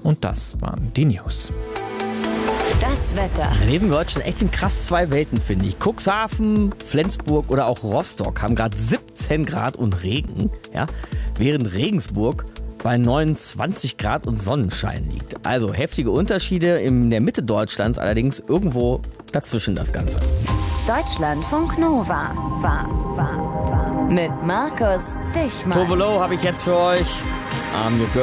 Und das waren die News. Das Wetter. Neben Deutschland echt in krass zwei Welten, finde ich. Cuxhaven, Flensburg oder auch Rostock haben gerade 17 Grad und Regen, ja, während Regensburg bei 29 Grad und Sonnenschein liegt. Also heftige Unterschiede in der Mitte Deutschlands, allerdings irgendwo dazwischen das Ganze. Deutschlandfunk Nova. Mit Markus Dichmann. Tovolo habe ich jetzt für euch.